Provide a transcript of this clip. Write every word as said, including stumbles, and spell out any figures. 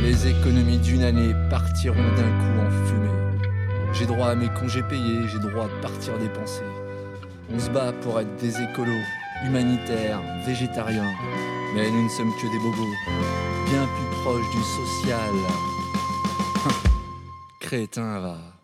Les économies d'une année partiront d'un coup en fumée. J'ai droit à mes congés payés, j'ai droit de partir dépenser. On se bat pour être des écolos, humanitaires, végétariens. Mais nous ne sommes que des bobos, bien plus proches du social. Crétin, va.